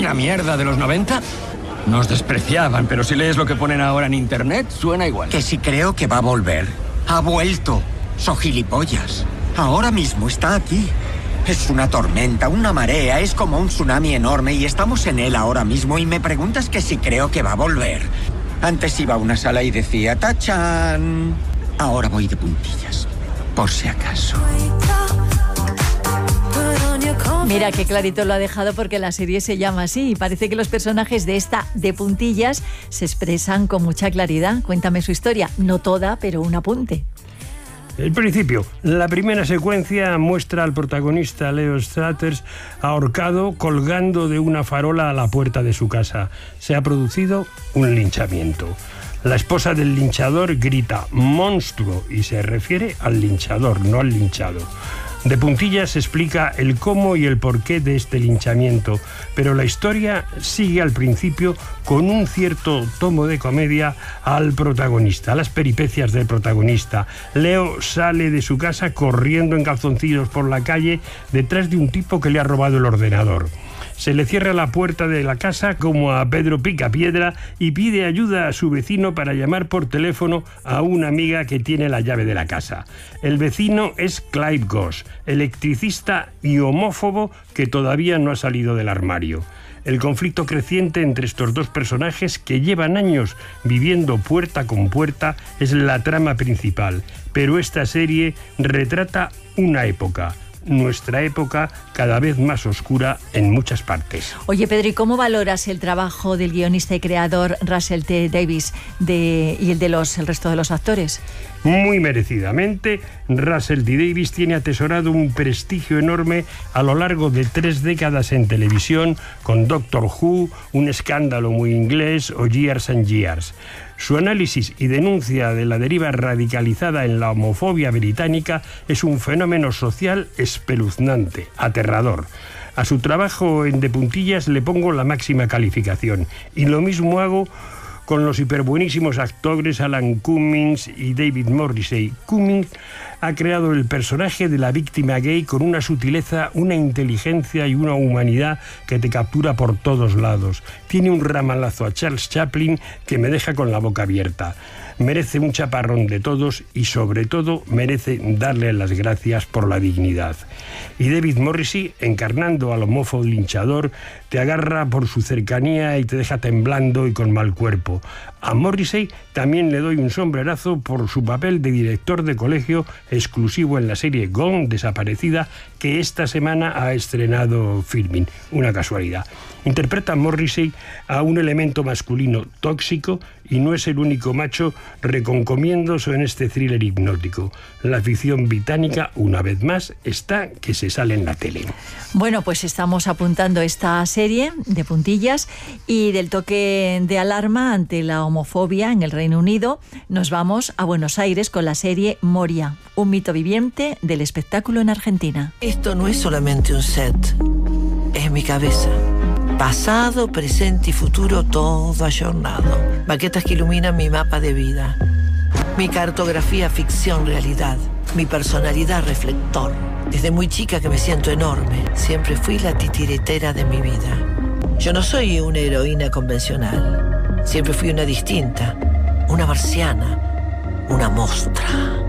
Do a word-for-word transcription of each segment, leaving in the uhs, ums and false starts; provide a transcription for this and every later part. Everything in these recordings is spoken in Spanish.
¿Una mierda de los noventa? Nos despreciaban, pero si lees lo que ponen ahora en internet, suena igual. Que si creo que va a volver. Ha vuelto. So gilipollas. Ahora mismo está aquí. Es una tormenta, una marea, es como un tsunami enorme y estamos en él ahora mismo y me preguntas que si creo que va a volver. Antes iba a una sala y decía, ¡tachán! Ahora voy de puntillas, por si acaso. Mira qué clarito lo ha dejado porque la serie se llama así y parece que los personajes de esta de puntillas se expresan con mucha claridad. Cuéntame su historia, no toda, pero un apunte. El principio. La primera secuencia muestra al protagonista Leo Strathers ahorcado colgando de una farola a la puerta de su casa. Se ha producido un linchamiento. La esposa del linchador grita «monstruo» y se refiere al linchador, no al linchado. De puntillas se explica el cómo y el porqué de este linchamiento, pero la historia sigue al principio con un cierto tomo de comedia al protagonista, a las peripecias del protagonista. Leo sale de su casa corriendo en calzoncillos por la calle detrás de un tipo que le ha robado el ordenador. Se le cierra la puerta de la casa como a Pedro Picapiedra y pide ayuda a su vecino para llamar por teléfono a una amiga que tiene la llave de la casa. El vecino es Clive Goss, electricista y homófobo que todavía no ha salido del armario. El conflicto creciente entre estos dos personajes que llevan años viviendo puerta con puerta es la trama principal, pero esta serie retrata una época. Nuestra época cada vez más oscura en muchas partes. Oye, Pedro, ¿y cómo valoras el trabajo del guionista y creador Russell T. Davies de, y el de los, el resto de los actores? Muy merecidamente, Russell T. Davies tiene atesorado un prestigio enorme a lo largo de tres décadas en televisión con Doctor Who, Un escándalo muy inglés o Years and Years. Su análisis y denuncia de la deriva radicalizada en la homofobia británica es un fenómeno social espeluznante, aterrador. A su trabajo en De puntillas le pongo la máxima calificación y lo mismo hago con los hiperbuenísimos actores Alan Cummings y David Morrissey. Cummings ha creado el personaje de la víctima gay con una sutileza, una inteligencia y una humanidad que te captura por todos lados. Tiene un ramalazo a Charles Chaplin que me deja con la boca abierta. Merece un chaparrón de todos y sobre todo merece darle las gracias por la dignidad. Y David Morrissey, encarnando al homófobo linchador, te agarra por su cercanía y te deja temblando y con mal cuerpo. A Morrissey también le doy un sombrerazo por su papel de director de colegio exclusivo en la serie Gone, desaparecida, que esta semana ha estrenado Filmin. Una casualidad. Interpreta a Morrissey a un elemento masculino tóxico y no es el único macho reconcomiéndose en este thriller hipnótico. La ficción británica, una vez más, está que se sale en la tele. Bueno, pues estamos apuntando esta serie de puntillas y del toque de alarma ante la homofobia en el Reino Unido. Nos vamos a Buenos Aires con la serie Moria, un mito viviente del espectáculo en Argentina. Esto no es solamente un set, es mi cabeza. Pasado, presente y futuro, todo ayornado. Maquetas que iluminan mi mapa de vida. Mi cartografía, ficción, realidad. Mi personalidad, reflector. Desde muy chica que me siento enorme. Siempre fui la titiritera de mi vida. Yo no soy una heroína convencional. Siempre fui una distinta. Una marciana. Una mostra.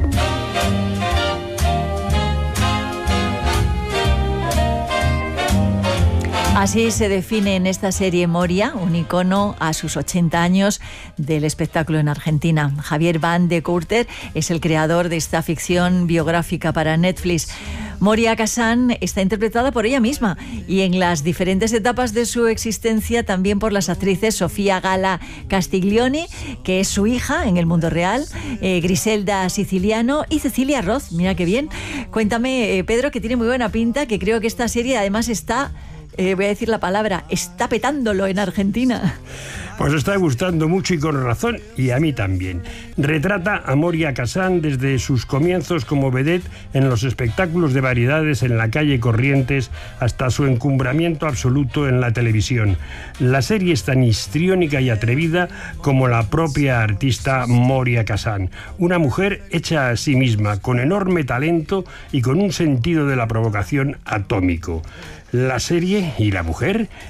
Así se define en esta serie Moria, un icono a sus ochenta años del espectáculo en Argentina. Javier Van de Courter es el creador de esta ficción biográfica para Netflix. Moria Kazan está interpretada por ella misma y en las diferentes etapas de su existencia también por las actrices Sofía Gala Castiglioni, que es su hija en el mundo real, eh, Griselda Siciliano y Cecilia Roth. Mira qué bien. Cuéntame, eh, Pedro, que tiene muy buena pinta, que creo que esta serie además está... Eh, voy a decir la palabra, está petándolo en Argentina. Pues está gustando mucho y con razón, y a mí también. Retrata a Moria Kazan desde sus comienzos como vedette en los espectáculos de variedades en la calle Corrientes hasta su encumbramiento absoluto en la televisión. La serie es tan histriónica y atrevida como la propia artista Moria Kazan, una mujer hecha a sí misma, con enorme talento y con un sentido de la provocación atómico. La serie y la mujer